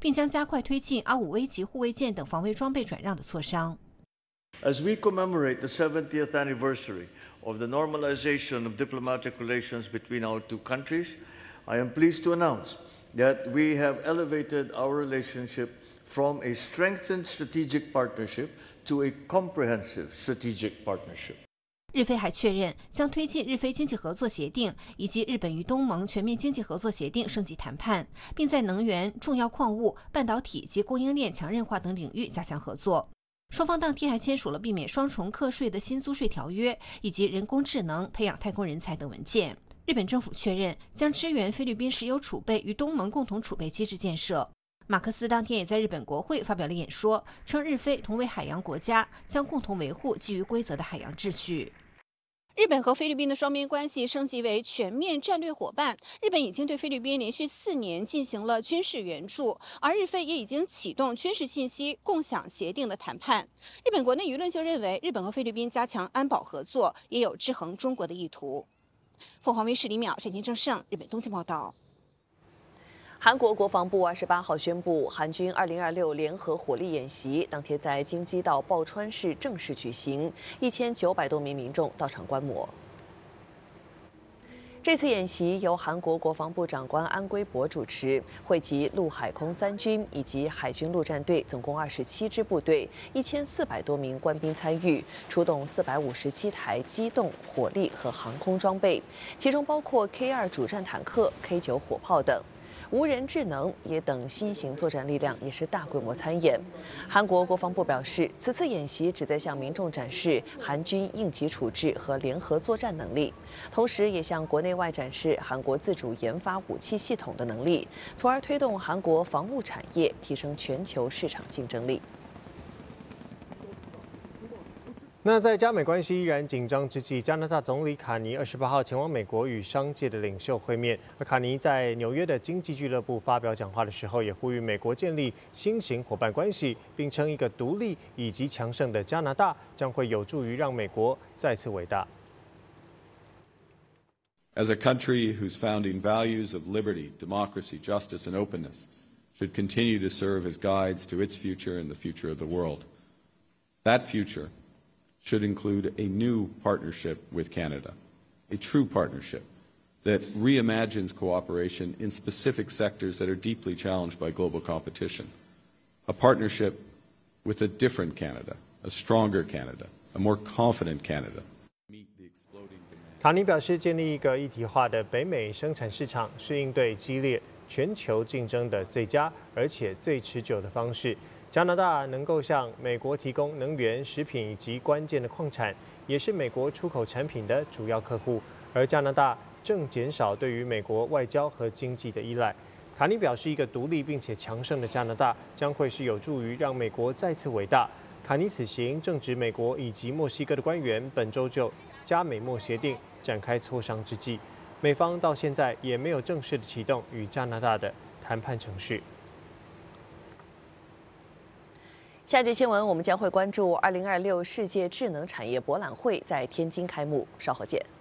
并将加快推进R5A级护卫舰等防卫装备转让的磋商。 As we commemorate the 70th anniversary of the normalization of diplomatic relations between our two countries, I am pleased to announce that we have elevated our relationship from a strengthened strategic partnership to a comprehensive strategic partnership. 日菲还确认将推进日菲经济合作协定以及日本与东盟全面经济合作协定升级谈判，并在能源、重要矿物、半导体及供应链强韧化等领域加强合作。双方当天还签署了避免双重课税的新租税条约，以及人工智能、培养太空人才等文件。日本政府确认将支援菲律宾石油储备与东盟共同储备机制建设。马克思当天也在日本国会发表了演说，称日菲同为海洋国家，将共同维护基于规则的海洋秩序。日本和菲律宾的双边关系升级为全面战略伙伴。日本已经对菲律宾连续4年进行了军事援助，而日菲也已经启动军事信息共享协定的谈判。日本国内舆论就认为，日本和菲律宾加强安保合作，也有制衡中国的意图。凤凰卫视李淼、沈田正盛，日本东京报道。 韩国国防部28号宣布，韩军2026联合火力演习当天在京畿道抱川市正式举行，1900多名民众到场观摩。这次演习由韩国国防部长官安圭博主持，汇集陆海空3军以及海军陆战队总共27支部队，1400多名官兵参与，出动457台机动、火力和航空装备，其中包括 K2 主战坦克、K9 火炮等。无人智能也等新型作战力量也是大规模参演。韩国国防部表示，此次演习旨在向民众展示韩军应急处置和联合作战能力，同时也向国内外展示韩国自主研发武器系统的能力，从而推动韩国防务产业提升全球市场竞争力。 那在加美关系依然紧张之际，加拿大总理卡尼28号前往美国与商界的领袖会面。而卡尼在纽约的经济俱乐部发表讲话的时候，也呼吁美国建立新型伙伴关系，并称一个独立以及强盛的加拿大将会有助于让美国再次伟大。 As a country whose founding values of liberty, democracy, justice, and openness should continue to serve as guides to its future and the future of the world, that future should include a new partnership with Canada, a true partnership that reimagines cooperation in specific sectors that are deeply challenged by global competition, a partnership with a different Canada, a stronger Canada, a more confident Canada. 卡尼表示，建立一个一体化的北美生产市场是应对激烈全球竞争的最佳而且最持久的方式。加拿大能够向美国提供能源、食品以及关键的矿产，也是美国出口产品的主要客户。而加拿大正减少对于美国外交和经济的依赖。卡尼表示，一个独立并且强盛的加拿大将会是有助于让美国再次伟大。卡尼此行正值美国以及墨西哥的官员本周就加美墨协定展开磋商之际，美方到现在也没有正式的启动与加拿大的谈判程序。 下节新闻，我们将会关注2026世界智能产业博览会在天津开幕，稍后见。